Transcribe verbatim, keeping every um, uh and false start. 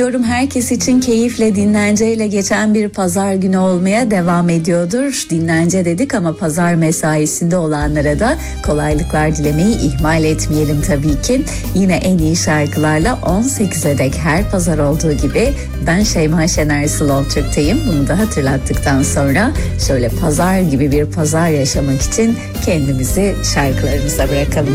Umuyorum herkes için keyifle, dinlenceyle geçen bir pazar günü olmaya devam ediyordur. Dinlence dedik ama pazar mesaisinde olanlara da kolaylıklar dilemeyi ihmal etmeyelim tabii ki. Yine en iyi şarkılarla on sekize dek her pazar olduğu gibi ben Şeyma Şener Slow Türk'teyim. Bunu da hatırlattıktan sonra şöyle pazar gibi bir pazar yaşamak için kendimizi şarkılarımıza bırakalım.